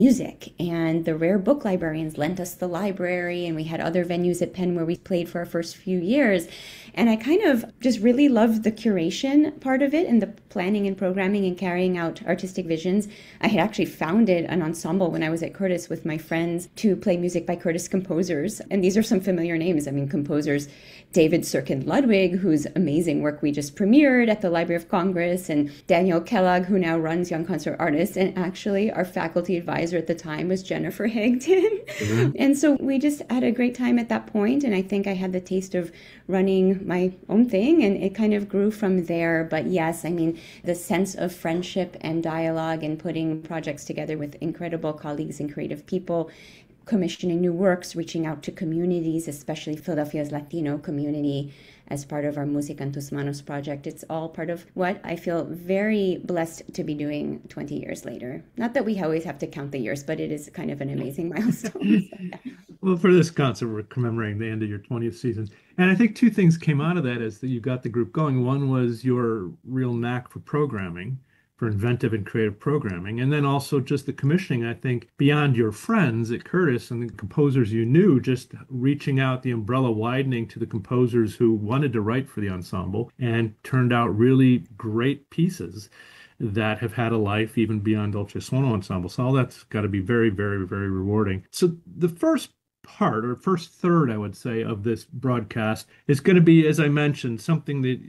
music. And the Rare Book Librarians lent us the library, and we had other venues at Penn where we played for our first few years. And I kind of just really loved the curation part of it and the planning and programming and carrying out artistic visions. I had actually founded an ensemble when I was at Curtis with my friends to play music by Curtis composers. And these are some familiar names. I mean, composers David Sirkin Ludwig, whose amazing work we just premiered at the Library of Congress, and Daniel Kellogg, who now runs Young Concert Artists. And actually, our faculty advisor at the time was Jennifer Hagton. Mm-hmm. And so we just had a great time at that point. And I think I had the taste of running my own thing, and it kind of grew from there. But yes, I mean, the sense of friendship and dialogue and putting projects together with incredible colleagues and creative people, commissioning new works, reaching out to communities, especially Philadelphia's Latino community, as part of our Música en Tus Manos project. It's all part of what I feel very blessed to be doing 20 years later. Not that we always have to count the years, but it is kind of an amazing milestone. Well, for this concert, we're commemorating the end of your 20th season. And I think two things came out of that as that you got the group going. One was your real knack for programming, for inventive and creative programming. And then also just the commissioning, I think, beyond your friends at Curtis and the composers you knew, just reaching out, the umbrella widening to the composers who wanted to write for the ensemble and turned out really great pieces that have had a life even beyond Dolce Suono Ensemble. So all that's got to be very, very, very rewarding. So the first part or first third, I would say, of this broadcast is going to be, as I mentioned, something that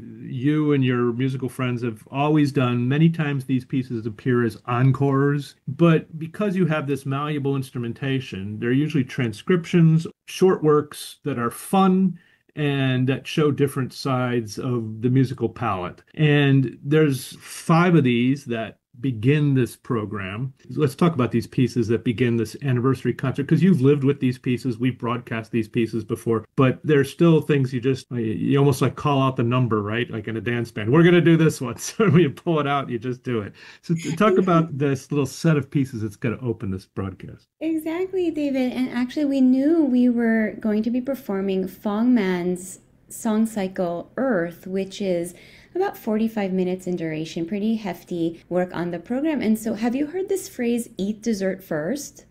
you and your musical friends have always done. Many times these pieces appear as encores, but because you have this malleable instrumentation, they're usually transcriptions, short works that are fun and that show different sides of the musical palette. And there's 5 of these that begin this program. Let's talk about these pieces that begin this anniversary concert, because you've lived with these pieces. We've broadcast these pieces before, but there's still things you almost like call out the number, right? Like in a dance band, we're going to do this one. So when you pull it out, you just do it. So talk about this little set of pieces that's going to open this broadcast. Exactly, David. And actually, we knew we were going to be performing Fong Man's song cycle Earth, which is about 45 minutes in duration, pretty hefty work on the program. And so have you heard this phrase, eat dessert first?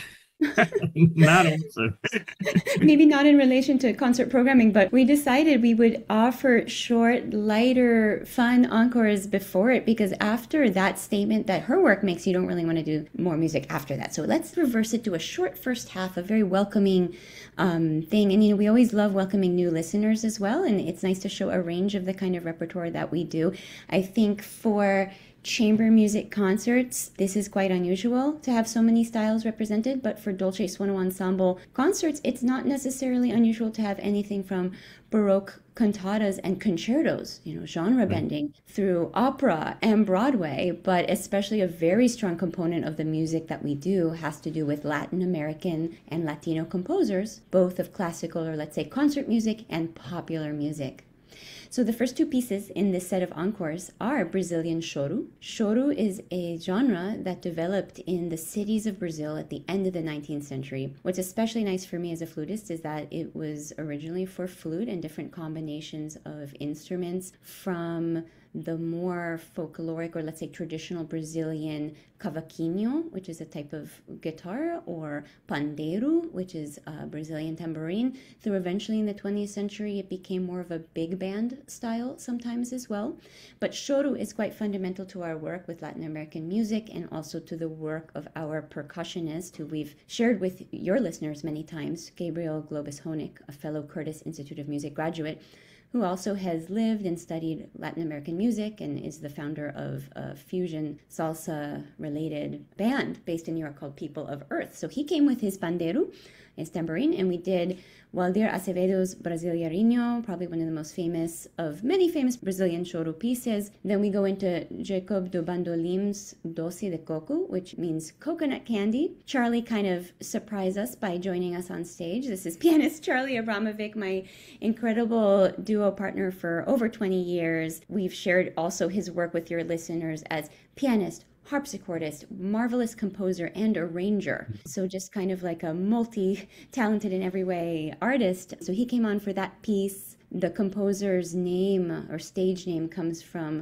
Not also. Maybe not in relation to concert programming, but we decided we would offer short, lighter, fun encores before it, because after that statement that her work makes, you don't really want to do more music after that. So let's reverse it to a short first half, a very welcoming thing. And, we always love welcoming new listeners as well. And it's nice to show a range of the kind of repertoire that we do. I think for chamber music concerts, this is quite unusual to have so many styles represented, but for Dolce Suono Ensemble concerts, it's not necessarily unusual to have anything from Baroque cantatas and concertos, genre bending, through opera and Broadway, but especially a very strong component of the music that we do has to do with Latin American and Latino composers, both of classical or let's say concert music and popular music. So the first 2 pieces in this set of encores are Brazilian choro. Choro is a genre that developed in the cities of Brazil at the end of the 19th century. What's especially nice for me as a flutist is that it was originally for flute and different combinations of instruments, from the more folkloric or let's say traditional Brazilian cavaquinho, which is a type of guitar, or pandeiro, which is a Brazilian tambourine, through eventually in the 20th century it became more of a big band style sometimes as well. But choro is quite fundamental to our work with Latin American music and also to the work of our percussionist, who we've shared with your listeners many times, Gabriel Globus Honig, a fellow Curtis Institute of Music graduate, who also has lived and studied Latin American music and is the founder of a fusion salsa-related band based in New York called People of Earth. So he came with his pandeiro, his tambourine, and we did Waldir Acevedo's Brasileirinho, probably one of the most famous of many famous Brazilian choro pieces. Then we go into Jacob do Bandolim's Doce de Coco, which means coconut candy. Charlie kind of surprised us by joining us on stage. This is pianist Charlie Abramovic, my incredible duo partner for over 20 years. We've shared also his work with your listeners as pianist, harpsichordist, marvelous composer, and arranger. So just kind of like a multi-talented in every way artist. So he came on for that piece. The composer's name or stage name comes from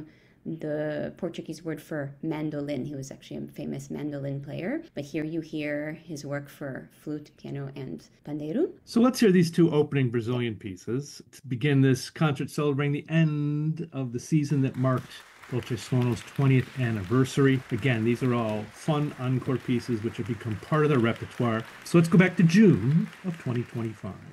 the Portuguese word for mandolin. He was actually a famous mandolin player. But here you hear his work for flute, piano, and pandeiro. So let's hear these two opening Brazilian pieces to begin this concert celebrating the end of the season that marked Dolce Suono's 20th anniversary. Again, these are all fun encore pieces which have become part of their repertoire. So let's go back to June of 2025.